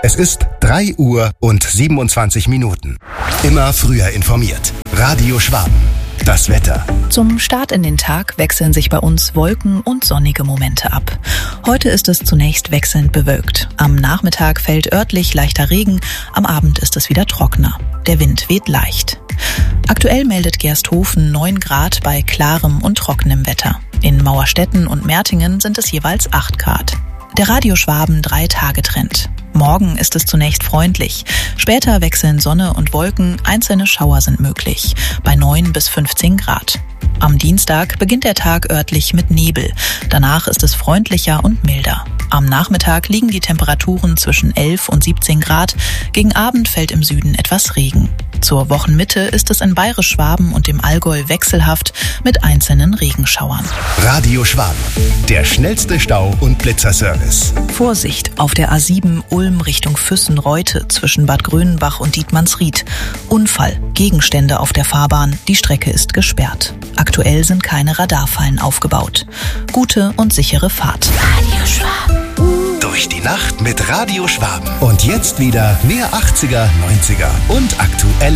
Es ist 3 Uhr und 27 Minuten. Immer früher informiert. Radio Schwaben. Das Wetter. Zum Start in den Tag wechseln sich bei uns Wolken und sonnige Momente ab. Heute ist es zunächst wechselnd bewölkt. Am Nachmittag fällt örtlich leichter Regen, am Abend ist es wieder trockener. Der Wind weht leicht. Aktuell meldet Gersthofen 9 Grad bei klarem und trockenem Wetter. In Mauerstetten und Mertingen sind es jeweils 8 Grad. Der Radio Schwaben 3-Tage-Trend. Morgen ist es zunächst freundlich. Später wechseln Sonne und Wolken, einzelne Schauer sind möglich, bei 9 bis 15 Grad. Am Dienstag beginnt der Tag örtlich mit Nebel. Danach ist es freundlicher und milder. Am Nachmittag liegen die Temperaturen zwischen 11 und 17 Grad. Gegen Abend fällt im Süden etwas Regen. Zur Wochenmitte ist es in Bayerisch-Schwaben und dem Allgäu wechselhaft mit einzelnen Regenschauern. Radio Schwaben. Der schnellste Stau- und Blitzerservice. Vorsicht auf der A7 Ulm Richtung Füssen-Reute zwischen Bad Grönenbach und Dietmannsried. Unfall, Gegenstände auf der Fahrbahn, die Strecke ist gesperrt. Aktuell sind keine Radarfallen aufgebaut. Gute und sichere Fahrt. Radio Schwaben. Durch die Nacht mit Radio Schwaben. Und jetzt wieder mehr 80er, 90er und aktuelle